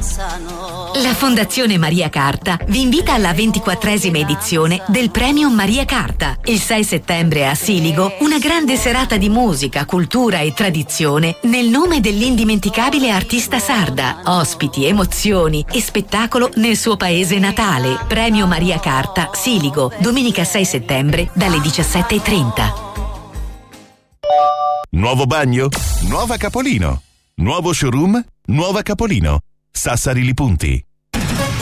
La Fondazione Maria Carta vi invita alla 24esima edizione del Premio Maria Carta. Il 6 settembre a Siligo, una grande serata di musica, cultura e tradizione nel nome dell'indimenticabile artista sarda. Ospiti, emozioni e spettacolo nel suo paese natale. Premio Maria Carta, Siligo, domenica 6 settembre dalle 17:30. Nuovo bagno? Nuova Capolino. Nuovo showroom? Nuova Capolino. Sassari Li Punti.